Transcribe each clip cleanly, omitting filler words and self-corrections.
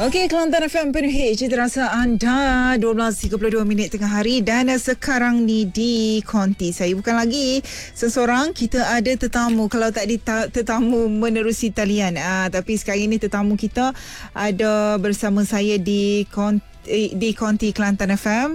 Okey, Kelantan FM penuh cita rasa anda 12.32 minit tengah hari dan sekarang ni di Konti. Saya bukan lagi seseorang, kita ada tetamu. Kalau tak tetamu menerusi talian. Tapi sekarang ini tetamu kita ada bersama saya di Konti Kelantan FM.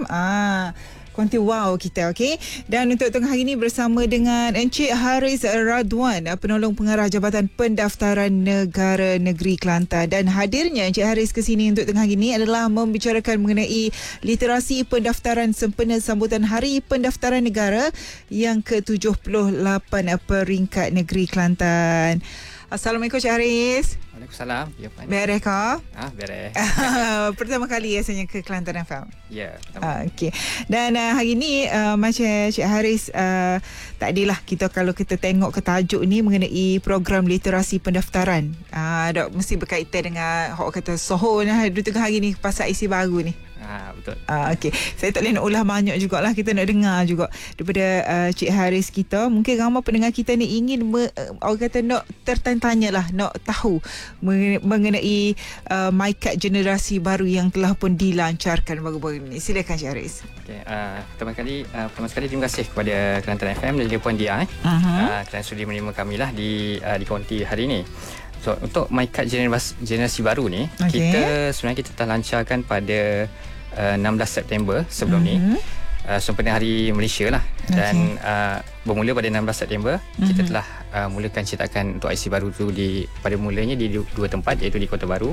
Konti wow kita, okey. Dan untuk tengah hari ini bersama dengan Encik Haris Radwan, penolong pengarah Jabatan Pendaftaran Negara Negeri Kelantan. Dan hadirnya Encik Haris ke sini untuk tengah hari ini adalah membicarakan mengenai literasi pendaftaran sempena sambutan Hari Pendaftaran Negara yang ke-78 peringkat negeri Kelantan. Assalamualaikum Encik Haris. Waalaikumsalam. Ya, beres kau? Beres. Pertama kali rasanya ke Kelantan FM. Ya, okey. Dan hari ni macam Cik Haris, tadilah kita kalau kita tengok ke tajuk ni mengenai program literasi pendaftaran. Dok mesti berkaitan dengan hok kata sohon di tengah hari ni pasal IC baru ni. Betul. Okey. Saya tak boleh nak ulah banyak jugalah, kita nak dengar juga daripada Cik Haris kita. Mungkin ramai pendengar kita ni ingin orang kata nak tertanya lah, nak tahu mengenai MyKad generasi baru yang telah pun dilancarkan baru-baru ini. Silakan Cik Haris. Okey, pertama sekali terima kasih kepada Kelantan FM dan juga Puan Dia kerana sudi menerima kami lah di Konti hari ini. So, untuk MyKad generasi baru ni, kita sebenarnya kita telah lancarkan pada 16 September sebelum ni. Sempena Hari Malaysia lah. Dan bermula pada 16 September kita telah mulakan cetakan untuk IC baru tu pada mulanya di dua tempat, iaitu di Kota Baru,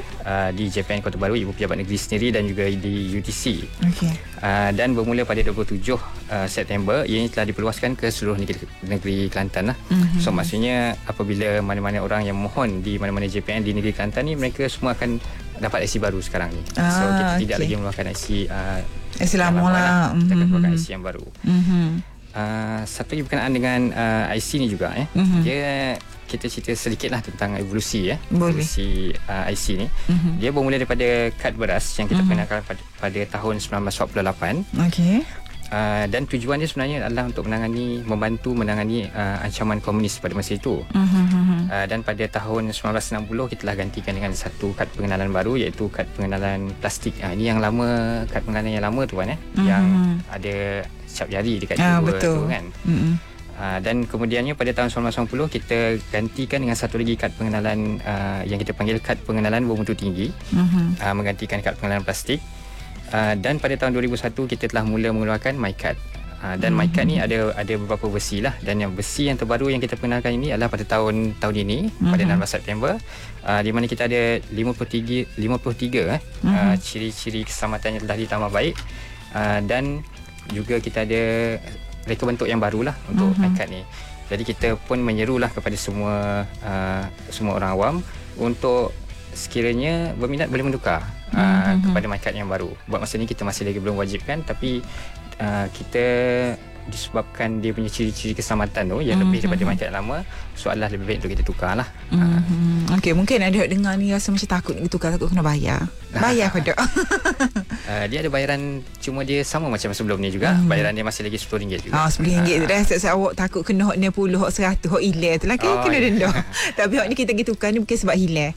di JPN Kota Baru, Ibu Pejabat Negeri sendiri, dan juga di UTC. Dan bermula pada 27 September ianya telah diperluaskan ke seluruh negeri Kelantan lah. So maksudnya apabila mana-mana orang yang mohon di mana-mana JPN di negeri Kelantan ni, mereka semua akan dapat IC baru sekarang ni. So kita tidak lagi mengeluarkan IC lama lah. Kita akan keluarkan IC yang baru. Satu lagi berkenaan dengan IC ni juga kita cerita sedikit lah tentang evolusi evolusi IC ni. Dia bermula daripada kad beras yang kita perkenalkan pada tahun 1948. Dan tujuan dia sebenarnya adalah untuk membantu menangani ancaman komunis pada masa itu. Dan pada tahun 1960 kita telah gantikan dengan satu kad pengenalan baru, iaitu kad pengenalan plastik. Ini yang lama, kad pengenalan yang lama tu kan, yang ada cap jari dekat dua tu kan. Dan kemudiannya pada tahun 1990 kita gantikan dengan satu lagi kad pengenalan yang kita panggil kad pengenalan bermutu tinggi, menggantikan kad pengenalan plastik. Dan pada tahun 2001 kita telah mula mengeluarkan MyKad. Dan MyKad ni ada beberapa versi lah. Dan yang versi yang terbaru yang kita perkenalkan ini adalah pada tahun ini, pada 16 September, di mana kita ada 53 ciri-ciri keselamatan yang telah ditambah baik. Dan juga kita ada reka bentuk yang baru lah untuk MyKad ni. Jadi kita pun menyerulah kepada semua orang awam untuk sekiranya berminat boleh menukar kepada MyKad yang baru. Buat masa ni kita masih lagi belum wajibkan, tapi kita disebabkan dia punya ciri-ciri keselamatan tu yang lebih daripada MyKad lama, soalan lebih baik untuk kita tukar lah. Okey, mungkin ada dengar ni rasa macam takut nak tukar, takut kena bayar. Bayar pada. Dia ada bayaran, cuma dia sama macam sebelum ni juga. Bayaran dia masih lagi RM10 juga. RM10 tu dah. Sebab awak takut kena hok 60, hok 100, hok hilang tu lah kan, kena denda. Tapi hok ni kita pergi tukar ni bukan sebab hilang.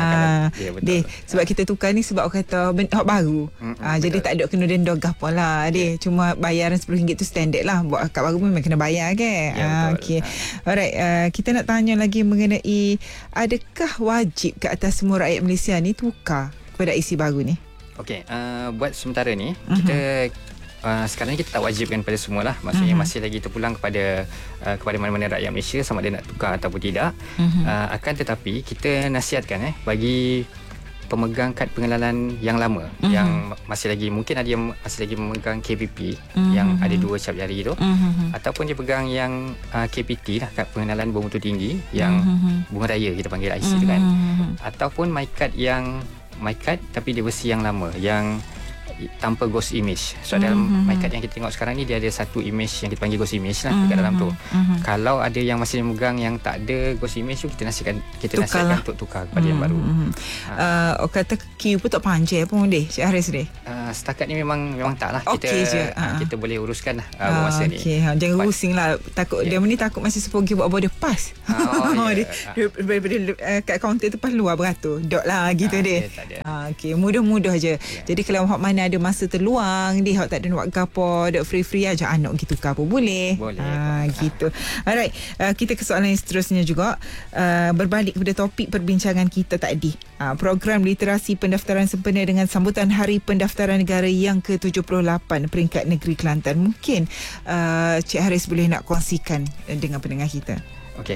Sebab kita tukar ni sebab orang kata hok baru. Jadi tak ada kena denda gapo lah. Cuma bayaran RM10 tu standard lah. Buat kad baru memang kena bayar kan. Okey. Alright, kita nak tanya lagi mengenai adakah wajib ke atas semua rakyat Malaysia ni tukar kepada IC baru ni? Okey, buat sementara ni kita sekarang ni kita tak wajibkan pada semua lah. Maksudnya masih lagi terpulang kepada mana-mana rakyat Malaysia sama ada nak tukar ataupun tidak. Akan tetapi kita nasihatkan bagi pemegang kad pengenalan yang lama, yang masih lagi, mungkin ada yang masih lagi memegang KPP yang ada dua cap jari tu, ataupun dia pegang yang KPT lah, kad pengenalan bermutu tinggi yang bunga raya kita panggil IC tu kan, ataupun MyKad tapi dia versi yang lama, yang tanpa ghost image. So dalam MyCard yang kita tengok sekarang ni, dia ada satu image yang kita panggil ghost image lah dekat dalam tu. Kalau ada yang masih memegang yang tak ada ghost image tu, kita nasihatkan untuk tukar kepada yang baru. Kata queue pun tak panjang pun deh, Cik Haris deh. Setakat ni memang tak lah. Kita boleh uruskan lah masa ni. Jangan rusing lah. Takut dia ni takut masih pergi buat border pass. Daripada kat kaunter tu pas luar beratur. Dok lah gitu deh. Mudah-mudah je. Jadi kalau hak mana ada masa terluang, hak tak ada nak gapo, dok free-free aja anak gitu tukar pun boleh. Gitu. Alright, kita ke soalan yang seterusnya juga. Berbalik kepada topik perbincangan kita tadi. Program literasi pendaftaran sempena dengan sambutan Hari Pendaftaran Negara yang ke-78 peringkat negeri Kelantan. Mungkin Cik Haris boleh nak kongsikan dengan pendengar kita. Okey.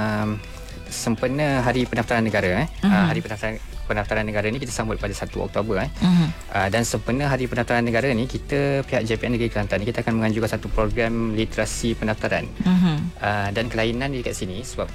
Sempena Hari Pendaftaran Negara Hari Pendaftaran Negara ni kita sambut pada 1 Oktober dan sempena Hari Pendaftaran Negara ni, kita pihak JPN Negeri Kelantan ni, kita akan menganjurkan satu program literasi pendaftaran. Dan kelainan di kat sini sebab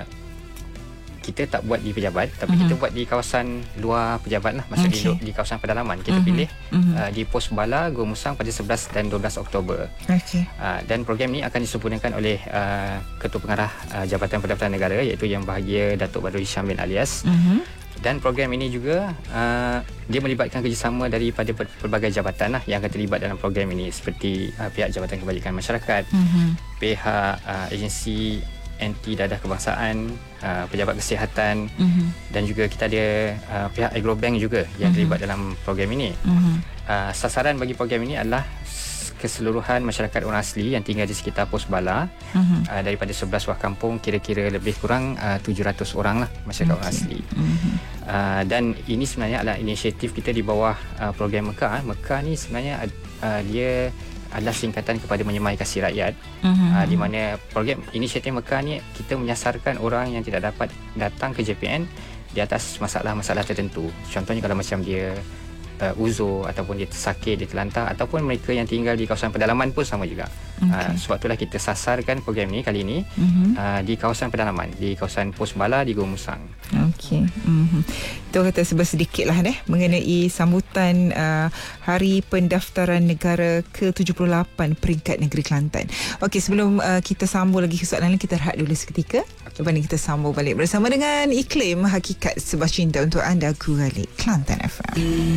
kita tak buat di pejabat, tapi kita buat di kawasan luar pejabat lah, maksudnya di kawasan pedalaman. Kita pilih di Pos Bala, Gua Musang pada 11 dan 12 Oktober. Dan program ni akan disempurnakan oleh Ketua Pengarah Jabatan Pendaftaran Negara, iaitu Yang Bahagia Datuk Badrul Hisham bin Alias. Dan program ini juga dia melibatkan kerjasama daripada pelbagai jabatan lah yang akan terlibat dalam program ini, seperti pihak Jabatan Kebajikan Masyarakat, pihak agensi anti dadah kebangsaan, pejabat kesihatan, dan juga kita ada pihak Agrobank juga yang terlibat dalam program ini. Sasaran bagi program ini adalah keseluruhan masyarakat orang asli yang tinggal di sekitar Pos Bala, daripada 11 buah kampung, kira-kira lebih kurang 700 orang lah masyarakat orang asli. Dan ini sebenarnya adalah inisiatif kita di bawah program Mekah. Mekah ni sebenarnya dia adalah singkatan kepada Menyemai Kasih Rakyat, di mana program inisiatif Mekah ni kita menyasarkan orang yang tidak dapat datang ke JPN di atas masalah-masalah tertentu. Contohnya kalau macam dia uzur, ataupun dia tersakit, dia terlantar, ataupun mereka yang tinggal di kawasan pedalaman pun sama juga. Sebab itulah kita sasarkan program ni kali ini di kawasan pedalaman, di kawasan Pos Bala, di Gua Musang. Itu kata sedikit lah mengenai sambutan Hari Pendaftaran Negara ke-78 peringkat negeri Kelantan. Okey, sebelum kita sambung lagi ke soalan lain, kita rehat dulu seketika. Lepas ni kita sambung balik bersama dengan iklim Hakikat Sebab Cinta untuk anda, Guralik Kelantan FM.